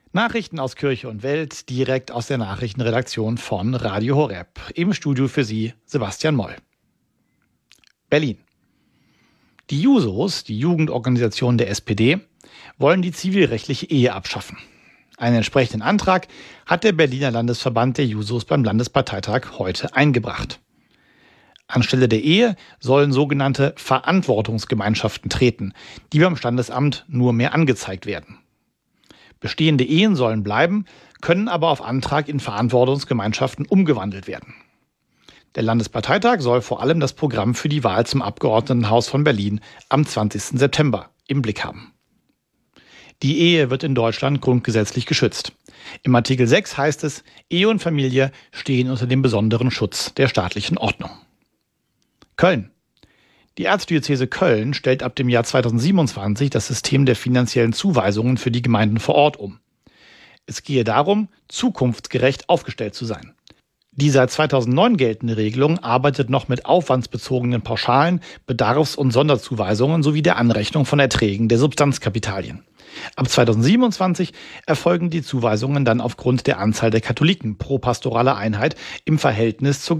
Nachrichten aus Kirche und Welt, direkt aus der Nachrichtenredaktion von Radio Horeb. Im Studio für Sie Sebastian Moll. Berlin. Die Jusos, die Jugendorganisation der SPD, wollen die zivilrechtliche Ehe abschaffen. Einen entsprechenden Antrag hat der Berliner Landesverband der Jusos beim Landesparteitag heute eingebracht. Anstelle der Ehe sollen sogenannte Verantwortungsgemeinschaften treten, die beim Standesamt nur mehr angezeigt werden. Bestehende Ehen sollen bleiben, können aber auf Antrag in Verantwortungsgemeinschaften umgewandelt werden. Der Landesparteitag soll vor allem das Programm für die Wahl zum Abgeordnetenhaus von Berlin am 20. September im Blick haben. Die Ehe wird in Deutschland grundgesetzlich geschützt. Im Artikel 6 heißt es, Ehe und Familie stehen unter dem besonderen Schutz der staatlichen Ordnung. Köln. Die Erzdiözese Köln stellt ab dem Jahr 2027 das System der finanziellen Zuweisungen für die Gemeinden vor Ort um. Es gehe darum, zukunftsgerecht aufgestellt zu sein. Die seit 2009 geltende Regelung arbeitet noch mit aufwandsbezogenen Pauschalen, Bedarfs- und Sonderzuweisungen sowie der Anrechnung von Erträgen der Substanzkapitalien. Ab 2027 erfolgen die Zuweisungen dann aufgrund der Anzahl der Katholiken pro pastorale Einheit im Verhältnis zur